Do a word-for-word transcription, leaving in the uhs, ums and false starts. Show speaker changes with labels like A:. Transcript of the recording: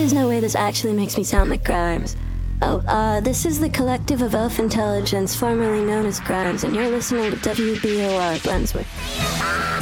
A: is no way this actually makes me sound like Grimes. Oh, uh, this is the Collective of Elf Intelligence, formerly known as Grimes, and you're listening to W B O R Brunswick.